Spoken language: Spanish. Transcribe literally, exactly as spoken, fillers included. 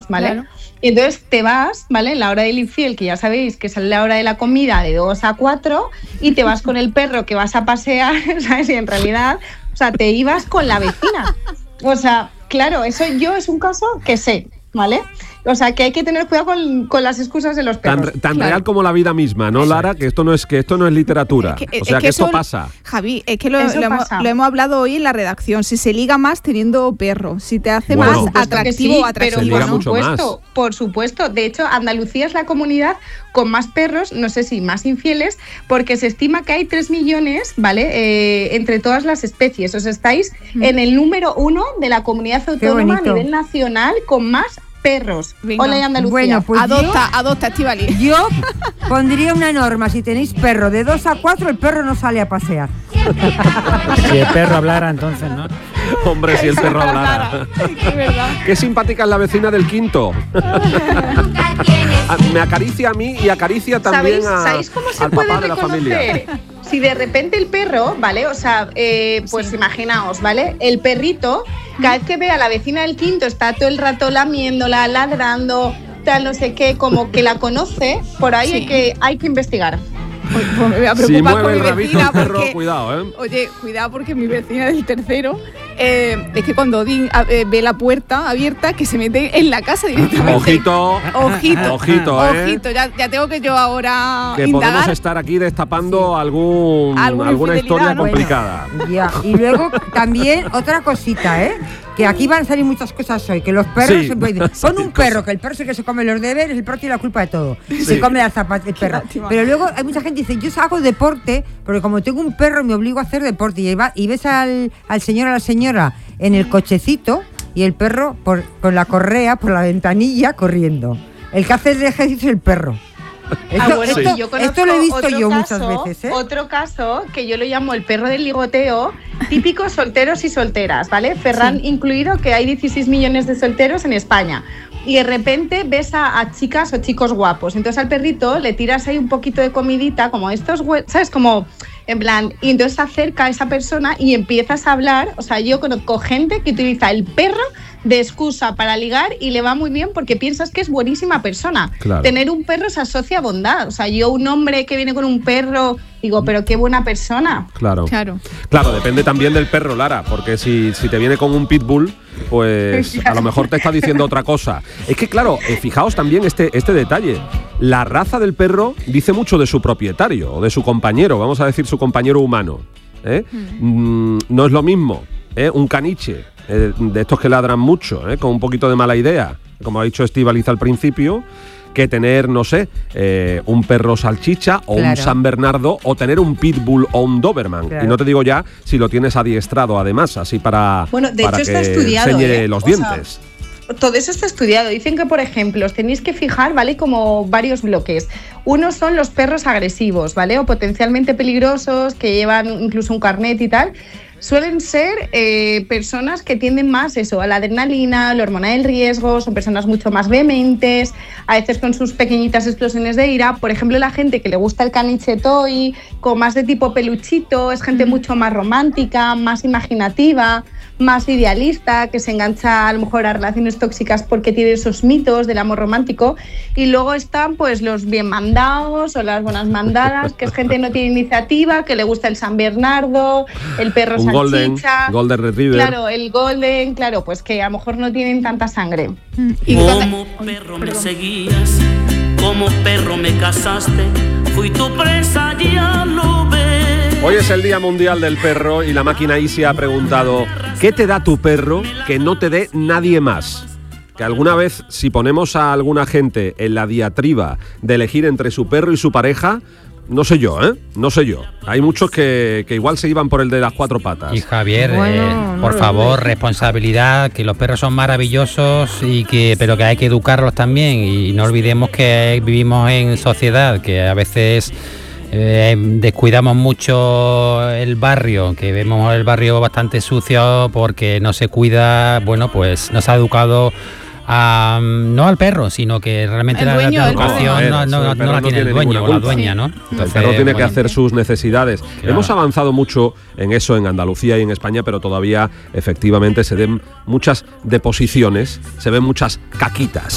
¿vale? Claro. Y entonces te vas, ¿vale? En la hora del infiel, que ya sabéis que es la hora de la comida de dos a cuatro, y te vas con el perro que vas a pasear, ¿sabes? Y en realidad, o sea, te ibas con la vecina. O sea, claro, eso yo es un caso que sé, ¿vale? O sea, que hay que tener cuidado con, con las excusas de los perros. Tan, tan claro. real como la vida misma, ¿no, Lara? Que esto no es que esto no es literatura. Es que, o sea, es que, esto eso, pasa. Javi, es que lo, Eso lo, hemos, pasa. lo hemos hablado hoy en la redacción. Si se liga más teniendo perro, si te hace Bueno. más Por supuesto que atractivo sí, o atractivo. pero Se liga por mucho supuesto, más. por supuesto. De hecho, Andalucía es la comunidad con más perros, no sé si más infieles, porque se estima que hay tres millones, ¿vale? Eh, entre todas las especies. Os estáis Mm. en el número uno de la comunidad autónoma a bonito. nivel nacional con más perros. Venga. Hola, y Andalucía. Bueno, pues adopta, adopta, Estivali. Yo pondría una norma, si tenéis perro de dos a cuatro, el perro no sale a pasear. Si el perro hablara, entonces, ¿no? Hombre, si el perro hablara. Es verdad. Qué simpática es la vecina del quinto. Me acaricia a mí y acaricia también ¿Sabéis, a, ¿sabéis cómo se al puede papá de la familia. reconocer? Si de repente el perro, ¿vale? O sea, eh, pues Sí. imaginaos, ¿vale? El perrito, cada vez que ve a la vecina del quinto, está todo el rato lamiéndola, ladrando, tal, no sé qué, como que la conoce, por ahí Sí. hay, que, hay que investigar. Pues, pues me voy a Si preocupar mueve por el mi rabito vecina el perro, porque, cuidado, ¿eh? oye, cuidado porque mi vecina del tercero, eh, es que cuando Odín a- eh, ve la puerta abierta, que se mete en la casa directamente. Ojito, Ojito, ojito, ¿eh? ojito, ya, ya tengo que yo ahora Que indagar. podemos estar aquí destapando algún, Alguna alguna historia infidelidad, ¿no? complicada. Ya. Y luego también otra cosita, ¿eh? Que aquí van a salir muchas cosas hoy, que los perros Sí, se pueden... van a Pon salir un perro, cosas. que el perro es el que se come los deberes, el perro tiene la culpa de todo. Sí. Se come las zapatas el perro. lástima. Pero luego hay mucha gente que dice, yo hago deporte, porque como tengo un perro me obligo a hacer deporte. Y, va, y ves al, al señor o a la señora en el cochecito y el perro por, con la correa por la ventanilla corriendo. El que hace el ejercicio es el perro. Esto, Ah, bueno, esto- y yo conozco esto lo he visto otro yo caso, muchas veces, ¿eh? Otro caso que yo lo llamo el perro del ligoteo, típicos solteros y solteras, ¿vale? Ferran Sí. incluido, que hay dieciséis millones de solteros en España. Y de repente ves a, a chicas o chicos guapos. Entonces al perrito le tiras ahí un poquito de comidita, como estos, hue- ¿sabes? Como en plan, y entonces se acerca a esa persona y empiezas a hablar. O sea, yo conozco gente que utiliza el perro de excusa para ligar y le va muy bien porque piensas que es buenísima persona. Claro. Tener un perro se asocia a bondad. O sea, yo un hombre que viene con un perro, digo, pero qué buena persona. Claro. Claro. Claro, depende también del perro, Lara, porque si, si te viene con un pitbull, pues a lo mejor te está diciendo otra cosa. Es que, claro, eh, fijaos también este, este detalle. La raza del perro dice mucho de su propietario o de su compañero, vamos a decir su compañero humano. ¿eh? Mm, no es lo mismo ¿eh? un caniche eh, de estos que ladran mucho, ¿eh? con un poquito de mala idea, como ha dicho Estíbaliz al principio, que tener, no sé, eh, un perro salchicha o Claro. un San Bernardo o tener un pitbull o un Doberman. Claro. Y no te digo ya si lo tienes adiestrado además, así para, Bueno, de para hecho que está estudiado, enseñe ¿eh? los O sea, dientes. Todo eso está estudiado. Dicen que, por ejemplo, os tenéis que fijar, ¿vale? Como varios bloques. Uno son los perros agresivos, ¿vale? O potencialmente peligrosos, que llevan incluso un carnet y tal. Suelen ser eh, personas que tienden más eso, a la adrenalina, la hormona del riesgo, son personas mucho más vehementes, a veces con sus pequeñitas explosiones de ira. Por ejemplo, la gente que le gusta el caniche toy, con más de tipo peluchito, es gente mucho más romántica, más imaginativa, más idealista, que se engancha a lo mejor a relaciones tóxicas porque tiene esos mitos del amor romántico. Y luego están pues los bien mandados o las buenas mandadas, que es gente que no tiene iniciativa, que le gusta el San Bernardo, el perro Un golden, salchicha. golden retriever. Claro, el golden, claro, pues que a lo mejor no tienen tanta sangre. Y Como cuando- perro me seguías, como perro me cazaste, fui tu presa, ya lo ves. Hoy es el Día Mundial del Perro y la máquina Easy ha preguntado ¿qué te da tu perro que no te dé nadie más? Que alguna vez, si ponemos a alguna gente en la diatriba de elegir entre su perro y su pareja, no sé yo, ¿eh? No sé yo. Hay muchos que, que igual se iban por el de las cuatro patas. Y Javier, Bueno, eh, no por lo favor, sé. responsabilidad, que los perros son maravillosos y que, pero que hay que educarlos también. Y no olvidemos que vivimos en sociedad, que a veces eh, descuidamos mucho el barrio, que vemos el barrio bastante sucio porque no se cuida, bueno, pues no se ha educado a, no al perro, sino que realmente El la, dueño la del perro. educación no, No, no- el no perro la no tiene el tiene dueño ninguna o la culpa. dueña, ¿no? El Entonces, perro tiene que bueno, hacer sus necesidades. Claro. Hemos avanzado mucho en eso en Andalucía y en España, pero todavía efectivamente se ven muchas deposiciones, se ven muchas caquitas.